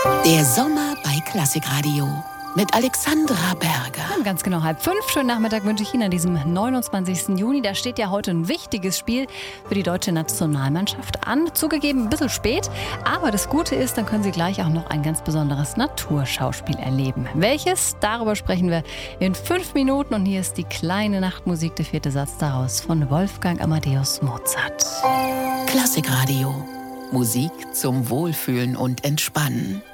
Der Sommer bei Klassikradio mit Alexandra Berger. Ganz genau 4:30. Schönen Nachmittag wünsche ich Ihnen an diesem 29. Juni. Da steht ja heute ein wichtiges Spiel für die deutsche Nationalmannschaft an. Zugegeben ein bisschen spät, aber das Gute ist, dann können Sie gleich auch noch ein ganz besonderes Naturschauspiel erleben. Welches? Darüber sprechen wir in 5 Minuten. Und hier ist die kleine Nachtmusik, der 4. Satz daraus von Wolfgang Amadeus Mozart. Klassikradio. Musik zum Wohlfühlen und Entspannen.